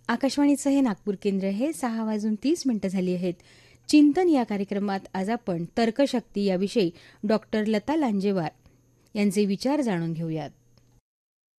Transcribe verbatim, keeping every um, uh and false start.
आकाशवाणीचं हे नागपूर केंद्र आहे. सहा वाजून तीस मिनिटं झाली आहेत. चिंतन या कार्यक्रमात आज आपण तर्कशक्ती याविषयी डॉक्टर लता लांजेवार यांचे विचार जाणून घेऊयात.